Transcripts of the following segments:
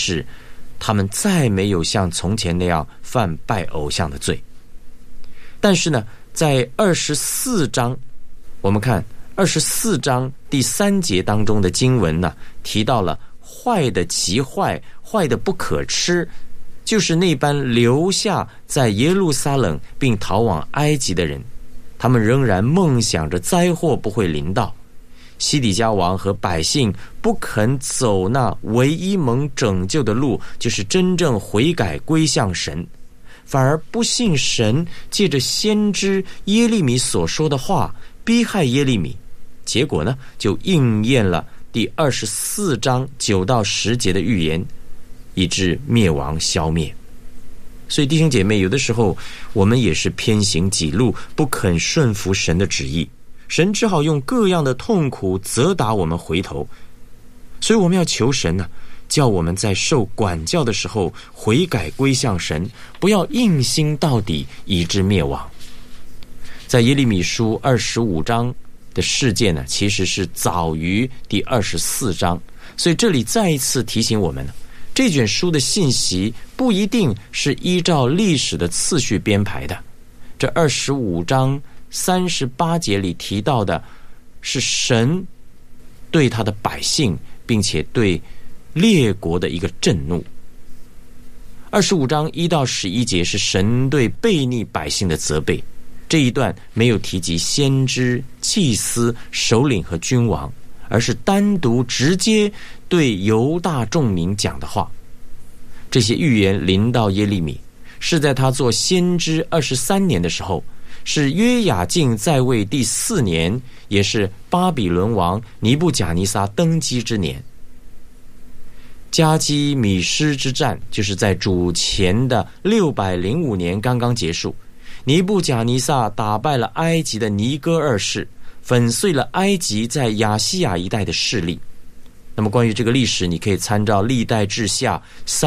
使他们再没有像从前那样犯拜偶像的罪。但是呢，在24章，我们看24章第3节当中的经文呢，提到了坏的极坏，坏的不可吃，就是那般留下在耶路撒冷并逃往埃及的人，他们仍然梦想着灾祸不会临到。西底家王和百姓不肯走那唯一蒙拯救的路，就是真正悔改归向神，反而不信神借着先知耶利米所说的话逼害耶利米，结果呢，就应验了第24章9到10节的预言，以致灭亡消灭。所以弟兄姐妹，有的时候我们也是偏行己路，不肯顺服神的旨意，神只好用各样的痛苦责打我们回头。所以我们要求神呢，叫我们在受管教的时候悔改归向神，不要硬心到底，以致灭亡。在耶利米书25章的事件呢，其实是早于第24章，所以这里再一次提醒我们呢，这卷书的信息不一定是依照历史的次序编排的。这25章38节里提到的是神对他的百姓并且对列国的一个震怒。25章1到11节是神对悖逆百姓的责备，这一段没有提及先知、祭司、首领和君王，而是单独直接对犹大众民讲的话。这些预言临到耶利米，是在他做先知23年的时候，是约雅敬在位第4年，也是巴比伦王尼布甲尼撒登基之年。加基米施之战就是在主前的605年刚刚结束，尼布甲尼撒打败了埃及的尼哥二世，粉碎了埃及在亚细亚一带的势力。那么关于这个历史，你可以参照历代志下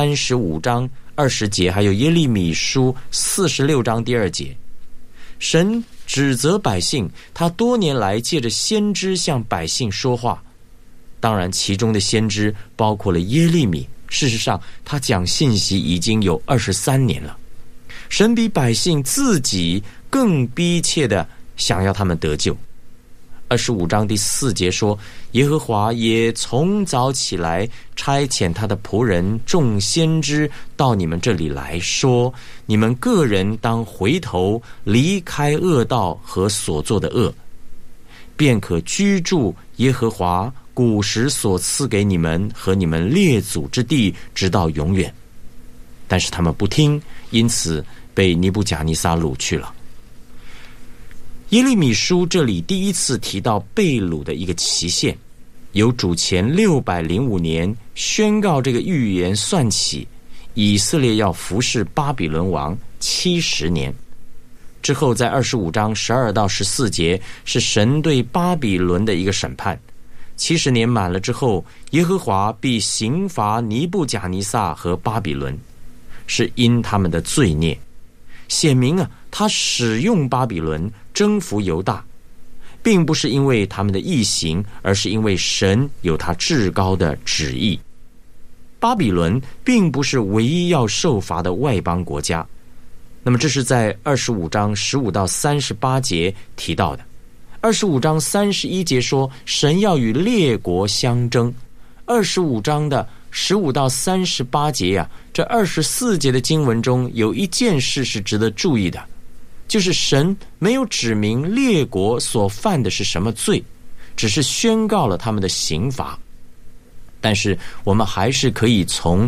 35章20节，还有耶利米书46章第2节。神指责百姓，他多年来借着先知向百姓说话，当然其中的先知包括了耶利米，事实上他讲信息已经有23年了。神比百姓自己更逼切的想要他们得救。25章第4节说，耶和华也从早起来差遣他的仆人众先知到你们这里来说，你们个人当回头离开恶道和所做的恶，便可居住耶和华古时所赐给你们和你们列祖之地，直到永远。但是他们不听，因此被尼布甲尼撒掳去了。耶利米书这里第一次提到被掳的一个期限，由主前605年宣告这个预言算起，以色列要服侍巴比伦王70年。之后在25章12到14节是神对巴比伦的一个审判。70年满了之后，耶和华必刑罚尼布甲尼撒和巴比伦，是因他们的罪孽。显明啊，他使用巴比伦征服犹大，并不是因为他们的义行，而是因为神有他至高的旨意。巴比伦并不是唯一要受罚的外邦国家。那么这是在25章15到38节提到的。25章31节说神要与列国相争。25章的15到38节呀，这24节的经文中有一件事是值得注意的，就是神没有指明列国所犯的是什么罪，只是宣告了他们的刑罚。但是我们还是可以从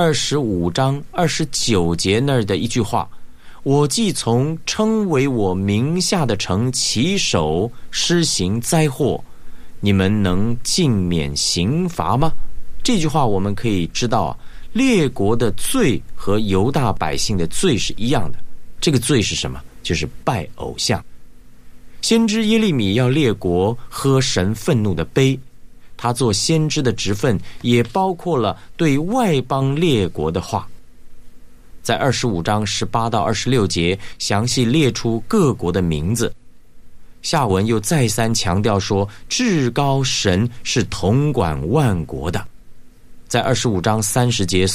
25章29节那儿的一句话，我既从称为我名下的城起手施行灾祸，你们能尽免刑罚吗？这句话我们可以知道啊，列国的罪和犹大百姓的罪是一样的。这个罪是什么？就是拜偶像。先知耶利米要列国喝神愤怒的杯，他做先知的职分也包括了对外邦列国的话。在25章18到26节详细列出各国的名字。下文又再三强调说，至高神是统管万国的。在25章30节